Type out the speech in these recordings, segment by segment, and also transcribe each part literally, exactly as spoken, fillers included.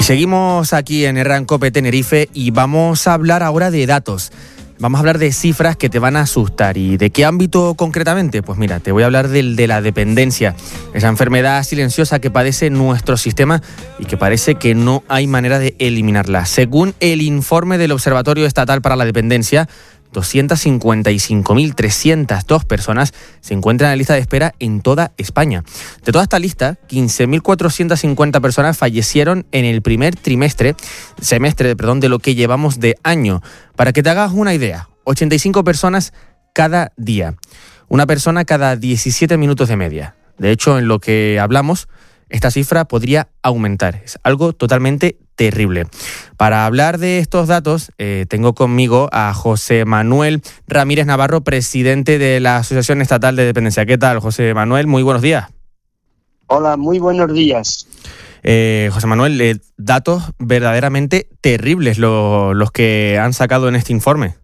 Seguimos aquí en Herrán Cope Tenerife y vamos a hablar ahora de datos. Vamos a hablar de cifras que te van a asustar. ¿Y de qué ámbito concretamente? Pues mira, te voy a hablar del de la dependencia, esa enfermedad silenciosa que padece nuestro sistema y que parece que no hay manera de eliminarla. Según el informe del Observatorio Estatal para la Dependencia, doscientas cincuenta y cinco mil trescientas dos personas se encuentran en la lista de espera en toda España. De toda esta lista, quince mil cuatrocientas cincuenta personas fallecieron en el primer trimestre, semestre, perdón, de lo que llevamos de año. Para que te hagas una idea, ochenta y cinco personas cada día. Una persona cada diecisiete minutos de media. De hecho, en lo que hablamos, esta cifra podría aumentar. Es algo totalmente terrible. Para hablar de estos datos, eh, tengo conmigo a José Manuel Ramírez Navarro, presidente de la Asociación Estatal de Dependencia. ¿Qué tal, José Manuel? Muy buenos días. Hola, muy buenos días. Eh, José Manuel, eh, datos verdaderamente terribles lo, los que han sacado en este informe.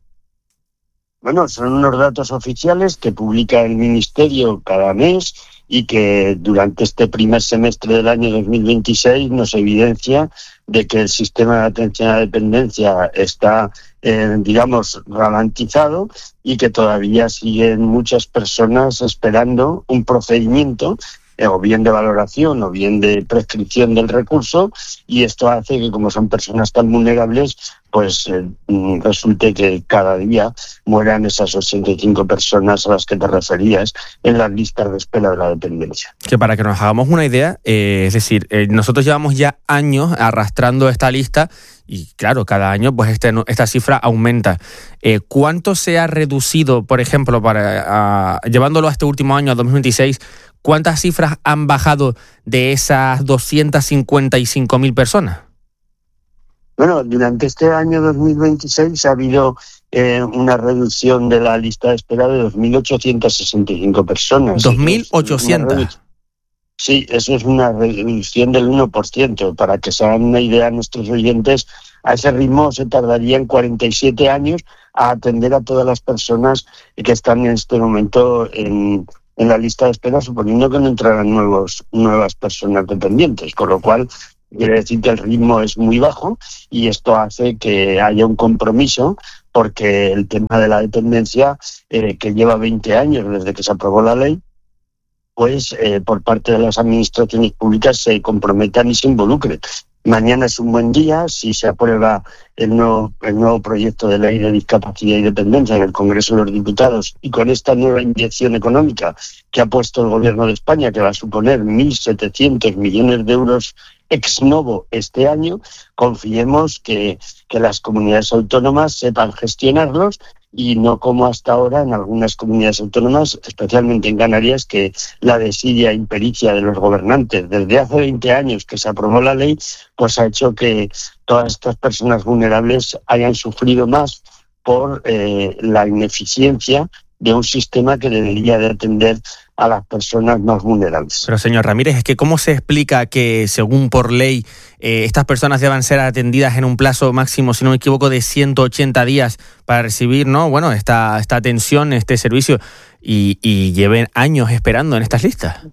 Bueno, son unos datos oficiales que publica el Ministerio cada mes y que durante este primer semestre del año dos mil veintiséis nos evidencia de que el sistema de atención a la dependencia está, eh, digamos, ralentizado y que todavía siguen muchas personas esperando un procedimiento eh, o bien de valoración o bien de prescripción del recurso, y esto hace que, como son personas tan vulnerables, pues eh, resulte que cada día mueran esas ochenta y cinco personas a las que te referías en las listas de espera de la dependencia. Que para que nos hagamos una idea, eh, es decir, eh, nosotros llevamos ya años arrastrando esta lista y claro, cada año pues este, esta cifra aumenta. Eh, ¿Cuánto se ha reducido, por ejemplo, para a, llevándolo a este último año, a dos mil veintiséis, cuántas cifras han bajado de esas doscientas cincuenta y cinco mil personas? Bueno, durante este año dos mil veintiséis ha habido eh, una reducción de la lista de espera de dos mil ochocientas sesenta y cinco personas. ¿dos mil ochocientas? Sí, eso es una reducción del uno por ciento. Para que se hagan una idea a nuestros oyentes, a ese ritmo se tardarían cuarenta y siete años a atender a todas las personas que están en este momento en, en la lista de espera, suponiendo que no entraran nuevos, nuevas personas dependientes, con lo cual quiere decir que el ritmo es muy bajo y esto hace que haya un compromiso, porque el tema de la dependencia, eh, que lleva veinte años desde que se aprobó la ley, pues eh, por parte de las administraciones públicas se comprometan y se involucren. Mañana es un buen día si se aprueba el nuevo, el nuevo proyecto de ley de discapacidad y dependencia en el Congreso de los Diputados, y con esta nueva inyección económica que ha puesto el Gobierno de España, que va a suponer mil setecientos millones de euros ex novo este año, confiemos que, que las comunidades autónomas sepan gestionarlos y no como hasta ahora en algunas comunidades autónomas, especialmente en Canarias, que la desidia e impericia de los gobernantes desde hace veinte años que se aprobó la ley, pues ha hecho que todas estas personas vulnerables hayan sufrido más por eh, la ineficiencia de un sistema que debería de atender a las personas más vulnerables. Pero, señor Ramírez, es que ¿cómo se explica que, según por ley, eh, estas personas deban ser atendidas en un plazo máximo, si no me equivoco, de ciento ochenta días para recibir, ¿no? Bueno, esta, esta atención, este servicio, y, y lleven años esperando en estas listas?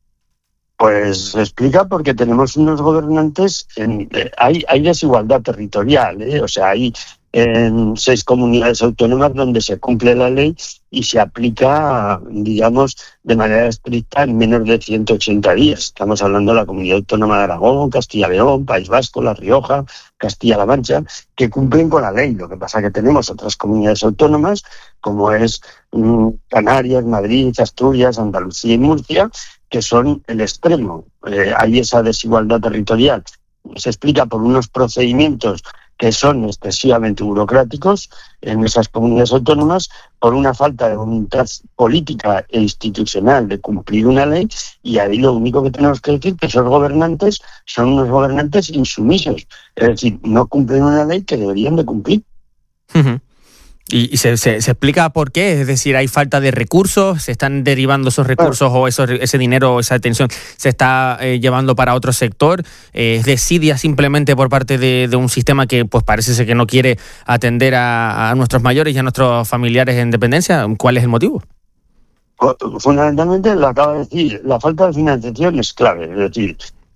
Pues se explica porque tenemos unos gobernantes, en, eh, hay, hay desigualdad territorial, ¿eh? O sea, hay en seis comunidades autónomas donde se cumple la ley y se aplica, digamos, de manera estricta en menos de ciento ochenta días. Estamos hablando de la Comunidad Autónoma de Aragón, Castilla-León, País Vasco, La Rioja, Castilla-La Mancha, que cumplen con la ley. Lo que pasa es que tenemos otras comunidades autónomas, como es mmm, Canarias, Madrid, Asturias, Andalucía y Murcia, que son el extremo. Eh, hay esa desigualdad territorial. Se explica por unos procedimientos que son excesivamente burocráticos en esas comunidades autónomas, por una falta de voluntad política e institucional de cumplir una ley, y ahí lo único que tenemos que decir es que esos gobernantes son unos gobernantes insumisos, es decir, no cumplen una ley que deberían de cumplir. Uh-huh. ¿Y, y se, se, se explica por qué? Es decir, ¿hay falta de recursos? ¿Se están derivando esos recursos o esos, ese dinero o esa atención se está eh, llevando para otro sector? Eh, ¿Es desidia simplemente por parte de, de un sistema que pues parece ser que no quiere atender a, a nuestros mayores y a nuestros familiares en dependencia? ¿Cuál es el motivo? Fundamentalmente, lo acaba de decir, la falta de financiación es clave. Es decir,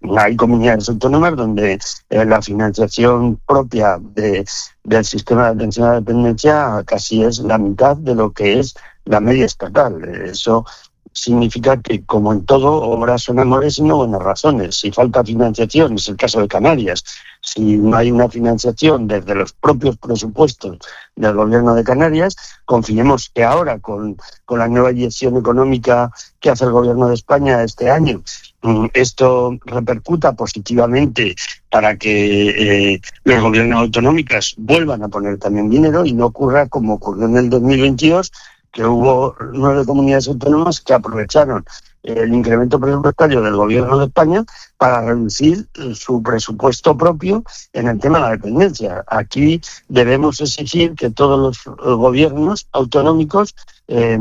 Hay comunidades autónomas donde eh, la financiación propia de, del sistema de atención a la dependencia casi es la mitad de lo que es la media estatal. Eso significa que, como en todo, obras son amores y no buenas razones. Si falta financiación, es el caso de Canarias, si no hay una financiación desde los propios presupuestos del Gobierno de Canarias, confiemos que ahora, con, con la nueva inyección económica que hace el Gobierno de España este año, esto repercuta positivamente para que eh, los gobiernos autonómicos vuelvan a poner también dinero y no ocurra como ocurrió en el dos mil veintidós, que hubo nueve comunidades autónomas que aprovecharon el incremento presupuestario del Gobierno de España para reducir su presupuesto propio en el tema de la dependencia. Aquí debemos exigir que todos los gobiernos autonómicos eh,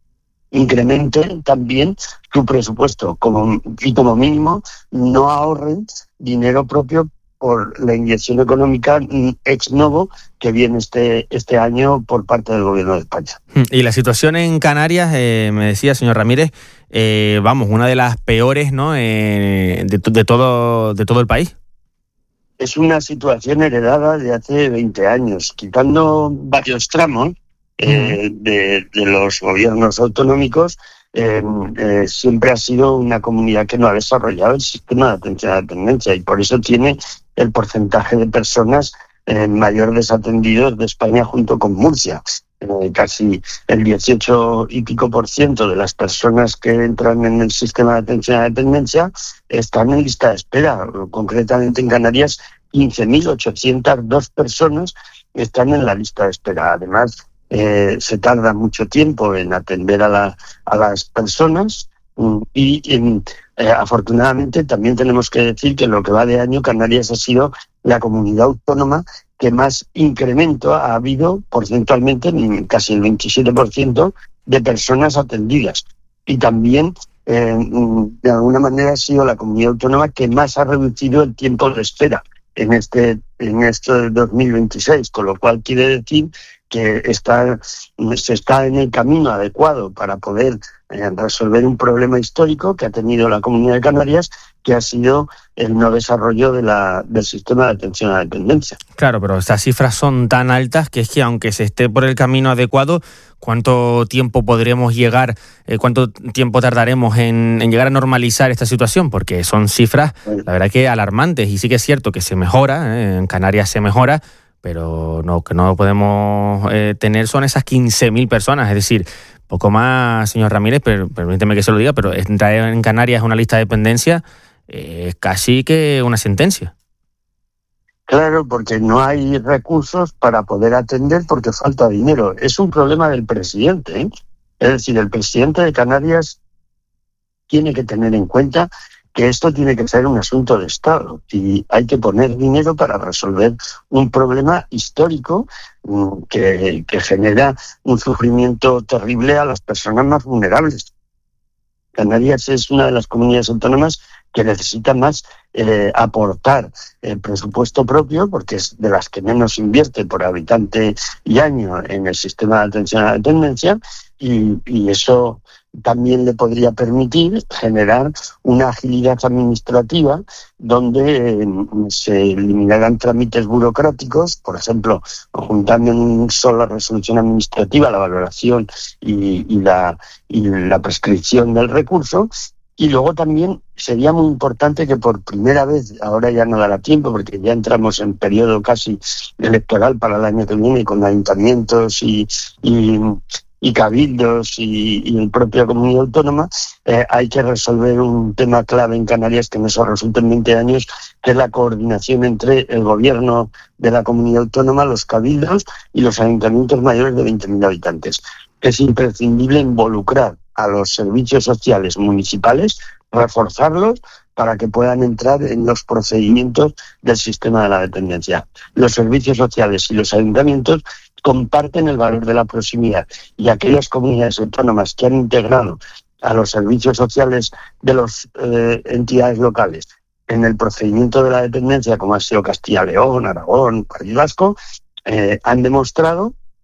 incrementen también su presupuesto como, y como mínimo no ahorren dinero propio por la inyección económica ex novo que viene este, este año por parte del Gobierno de España. Y la situación en Canarias, eh, me decía señor Ramírez, eh, vamos, una de las peores, ¿no?, eh, de, de, todo, de todo el país. Es una situación heredada de hace veinte años, quitando varios tramos eh, uh-huh. de, de los gobiernos autonómicos. Eh, eh, siempre ha sido una comunidad que no ha desarrollado el sistema de atención a la dependencia y por eso tiene el porcentaje de personas eh, mayor desatendidos de España junto con Murcia. Eh, casi el dieciocho y pico por ciento de las personas que entran en el sistema de atención a la dependencia están en lista de espera. Concretamente en Canarias, quince mil ochocientas dos personas están en la lista de espera. Además, Eh, se tarda mucho tiempo en atender a, la, a las personas y en, eh, afortunadamente también tenemos que decir que en lo que va de año Canarias ha sido la comunidad autónoma que más incremento ha habido porcentualmente, casi el veintisiete por ciento de personas atendidas. Y también eh, de alguna manera ha sido la comunidad autónoma que más ha reducido el tiempo de espera en este, en este dos mil veintiséis, con lo cual quiere decir que está, se está en el camino adecuado para poder eh, resolver un problema histórico que ha tenido la Comunidad de Canarias, que ha sido el no desarrollo de la, del sistema de atención a la dependencia. Claro, pero estas cifras son tan altas que es que aunque se esté por el camino adecuado, ¿cuánto tiempo podremos llegar, eh, cuánto tiempo tardaremos en, en llegar a normalizar esta situación? Porque son cifras, la verdad que alarmantes, y sí que es cierto que se mejora, eh, en Canarias se mejora, pero no que no podemos eh, tener son esas quince mil personas, es decir, poco más, señor Ramírez, pero permíteme que se lo diga, pero entrar en Canarias una lista de dependencia es eh, casi que una sentencia. Claro, porque no hay recursos para poder atender porque falta dinero. Es un problema del presidente, ¿eh? Es decir, el presidente de Canarias tiene que tener en cuenta que esto tiene que ser un asunto de Estado y hay que poner dinero para resolver un problema histórico que, que genera un sufrimiento terrible a las personas más vulnerables. Canarias es una de las comunidades autónomas que necesita más eh, aportar el presupuesto propio, porque es de las que menos invierte por habitante y año en el sistema de atención a la dependencia, y, y eso también le podría permitir generar una agilidad administrativa donde eh, se eliminarán trámites burocráticos, por ejemplo, juntando en una sola resolución administrativa la valoración y, y, la, y la prescripción del recurso. Y luego también sería muy importante que por primera vez, ahora ya no dará tiempo porque ya entramos en periodo casi electoral para el año que viene con ayuntamientos y, y, y cabildos y, y el propio comunidad autónoma, eh, hay que resolver un tema clave en Canarias que nos resulta en veinte años, que es la coordinación entre el gobierno de la comunidad autónoma, los cabildos y los ayuntamientos mayores de veinte mil habitantes. Es imprescindible involucrar a los servicios sociales municipales, reforzarlos para que puedan entrar en los procedimientos del sistema de la dependencia. Los servicios sociales y los ayuntamientos comparten el valor de la proximidad y aquellas comunidades autónomas que han integrado a los servicios sociales de las eh, entidades locales en el procedimiento de la dependencia, como ha sido Castilla y León, Aragón, País Vasco, eh, han demostrado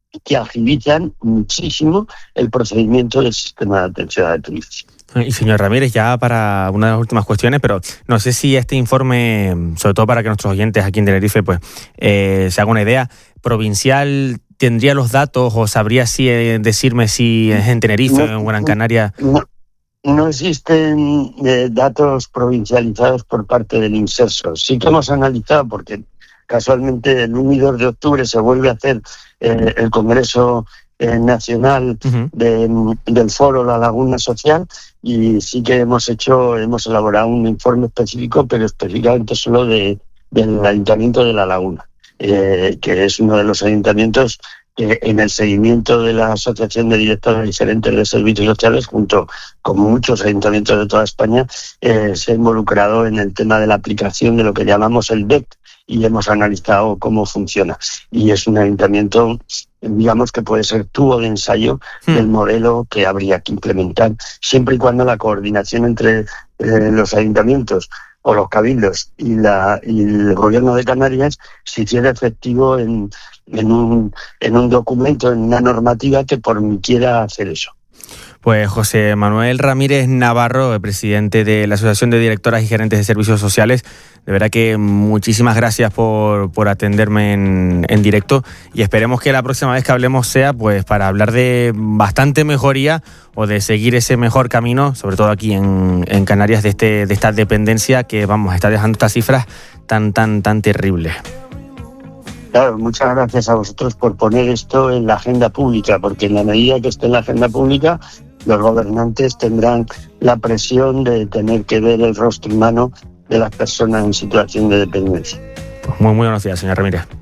que agilizan muchísimo el procedimiento del sistema de atención a la dependencia. Y señor Ramírez, ya para una de las últimas cuestiones, pero no sé si este informe, sobre todo para que nuestros oyentes aquí en Tenerife pues eh, se hagan una idea, provincial, ¿tendría los datos o sabría si eh, decirme si es en Tenerife o en Gran Canaria? No, no existen eh, datos provincializados por parte del INSERSO. Sí que hemos analizado, porque casualmente el uno y dos de octubre se vuelve a hacer eh, el Congreso eh, Nacional uh-huh. de, del Foro La Laguna Social, y sí que hemos hecho, hemos elaborado un informe específico, pero específicamente solo de, del Ayuntamiento de La Laguna, eh, que es uno de los ayuntamientos que en el seguimiento de la Asociación de Directores y Gerentes de Servicios Sociales, junto con muchos ayuntamientos de toda España, eh, se ha involucrado en el tema de la aplicación de lo que llamamos el D E C, y hemos analizado cómo funciona. Y es un ayuntamiento, digamos, que puede ser tubo de ensayo hmm. del modelo que habría que implementar, siempre y cuando la coordinación entre eh, los ayuntamientos o los cabildos y, la, y el Gobierno de Canarias se hiciera efectivo en, en, un, en un documento, en una normativa que permitiera hacer eso. Pues José Manuel Ramírez Navarro, presidente de la Asociación de Directoras y Gerentes de Servicios Sociales, de verdad que muchísimas gracias por, por atenderme en, en directo, y esperemos que la próxima vez que hablemos sea pues para hablar de bastante mejoría o de seguir ese mejor camino, sobre todo aquí en, en Canarias, de, este, de esta dependencia que vamos a estar dejando estas cifras tan, tan, tan terribles. Claro, muchas gracias a vosotros por poner esto en la agenda pública, porque en la medida que esté en la agenda pública, los gobernantes tendrán la presión de tener que ver el rostro humano de las personas en situación de dependencia. Pues muy, muy buenos días, señor Ramírez.